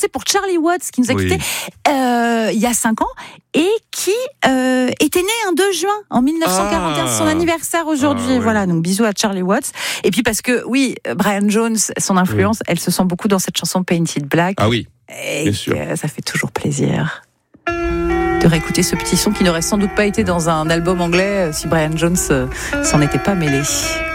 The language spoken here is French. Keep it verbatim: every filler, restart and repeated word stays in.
pensée pour Charlie Watts, qui nous a Oui. quittés euh, il y a cinq ans, et qui euh, était né un deux juin en mille neuf cent quarante et un, Ah. c'est son anniversaire aujourd'hui. Ah, ouais. Voilà, donc bisous à Charlie Watts. Et puis parce que, oui, Brian Jones, son influence, elle se sent beaucoup dans cette chanson Painted Black. Ah oui, et bien sûr. que ça fait toujours plaisir de réécouter ce petit son qui n'aurait sans doute pas été dans un album anglais si Brian Jones euh, s'en était pas mêlé.